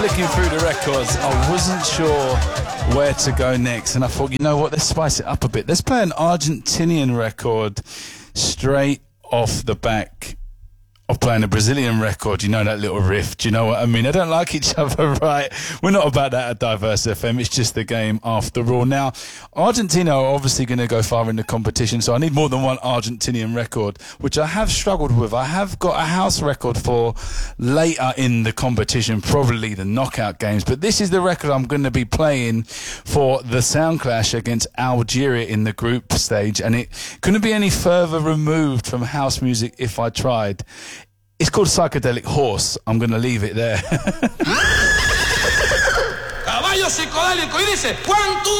flicking through the records, I wasn't sure where to go next, and I thought, you know what, let's spice it up a bit. Let's play an Argentinian record straight off the back of playing a Brazilian record. You know that little riff, do you know what I mean? They don't like each other, right? We're not about that at Diverse FM, it's just the game after all. Now, Argentina are obviously going to go far in the competition, so I need more than one Argentinian record, which I have struggled with. I have got a house record for later in the competition, probably the knockout games, but this is the record I'm going to be playing for the sound clash against Algeria in the group stage, and it couldn't be any further removed from house music if I tried. It's called Psychedelic Horse. I'm going to leave it there. Caballo psicodélico y dice 1, 2